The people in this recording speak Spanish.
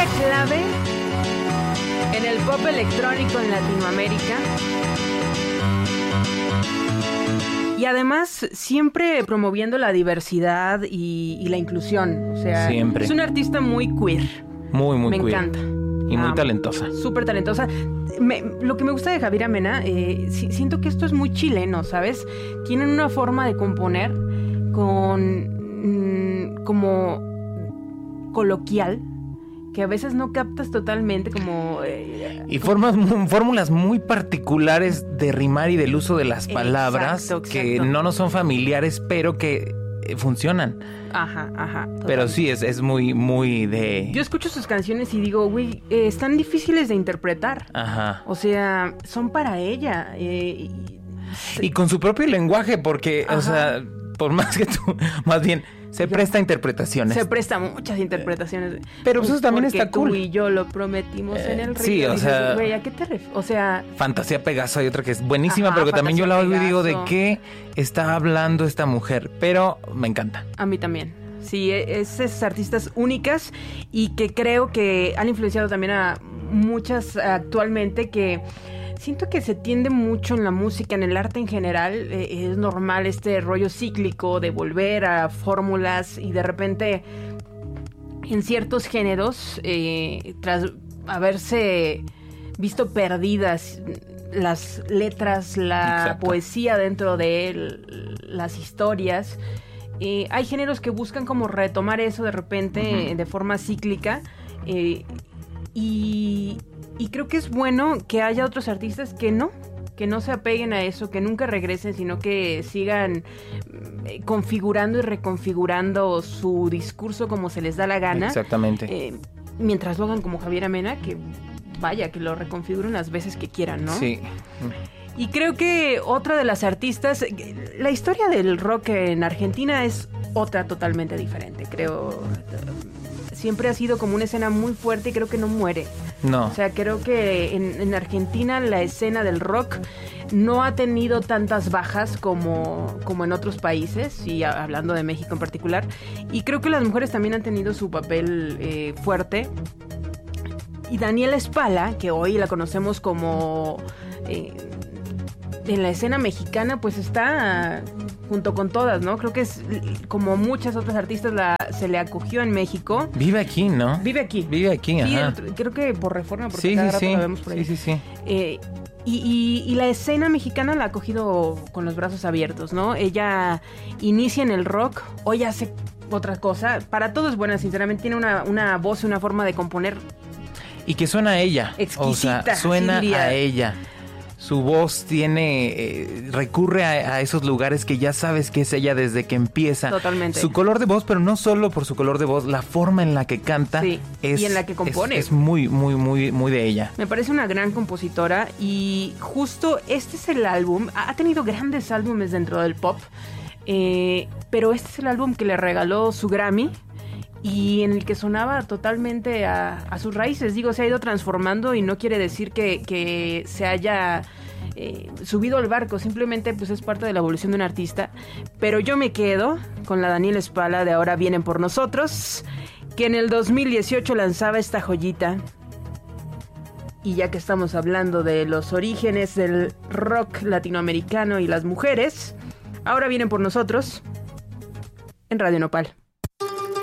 figura clave en el pop electrónico en Latinoamérica. Y además, siempre promoviendo la diversidad y la inclusión. O sea, siempre. Es una artista muy queer. Muy Me queer. encanta. Y muy talentosa. Súper talentosa. Lo que me gusta de Javiera Mena, siento que esto es muy chileno, ¿sabes? Tienen una forma de componer como coloquial, que a veces no captas totalmente como... y fórmulas muy particulares de rimar y del uso de las palabras. Exacto. Que no nos son familiares, pero que funcionan. Ajá. Pero sí, es muy de... Yo escucho sus canciones y digo, güey, están difíciles de interpretar. Ajá. O sea, son para ella. Y con su propio lenguaje, porque, o sea, por más que tú... Más bien... Se presta a interpretaciones. Se presta muchas interpretaciones. Pero eso también está cool. Tú y yo lo prometimos en el río. Sí, o sea... Güey, ¿a qué te refieres? O sea... Fantasía Pegaso, hay otra que es buenísima, pero que también yo la oigo y digo, ¿de qué está hablando esta mujer? Pero me encanta. A mí también. Sí, es esas artistas únicas y que creo que han influenciado también a muchas actualmente que... Siento que se tiende mucho en la música, en el arte en general, es normal este rollo cíclico de volver a fórmulas y de repente en ciertos géneros, tras haberse visto perdidas las letras, la Exacto. poesía dentro de las historias, hay géneros que buscan como retomar eso de repente de forma cíclica y creo que es bueno que haya otros artistas que no se apeguen a eso, que nunca regresen, sino que sigan configurando y reconfigurando su discurso como se les da la gana. Exactamente. Mientras lo hagan como Javiera Mena, que vaya, que lo reconfiguren las veces que quieran, ¿no? Sí. Y creo que otra de las artistas, la historia del rock en Argentina es otra totalmente diferente, creo. Siempre ha sido como una escena muy fuerte y creo que no muere. No. O sea, creo que en Argentina la escena del rock no ha tenido tantas bajas como en otros países, y hablando de México en particular. Y creo que las mujeres también han tenido su papel fuerte. Y Daniela Spala, que hoy la conocemos como... en la escena mexicana, pues está junto con todas, ¿no? Creo que es como muchas otras artistas se le acogió en México. Vive aquí, ¿no? Vive aquí, sí, ajá. Creo que por Reforma, porque cada rato la vemos por ahí. Sí. Y la escena mexicana la ha acogido con los brazos abiertos, ¿no? Ella inicia en el rock, hoy hace otra cosa. Para todo es buena, sinceramente. Tiene una voz y una forma de componer. Y que suena a ella. Exquisita. O sea, suena a ella. Su voz recurre a esos lugares que ya sabes que es ella desde que empieza. Totalmente. Su color de voz, pero no solo por su color de voz, la forma en la que canta y en la que compone. Es muy de ella. Me parece una gran compositora y justo este es el álbum. Ha tenido grandes álbumes dentro del pop, pero este es el álbum que le regaló su Grammy y en el que sonaba totalmente a sus raíces. Digo, se ha ido transformando y no quiere decir que se haya subido al barco, simplemente pues es parte de la evolución de un artista. Pero yo me quedo con la Daniela Spala de Ahora Vienen por Nosotros, que en el 2018 lanzaba esta joyita. Y ya que estamos hablando de los orígenes del rock latinoamericano y las mujeres, Ahora Vienen por Nosotros en Radio Nopal.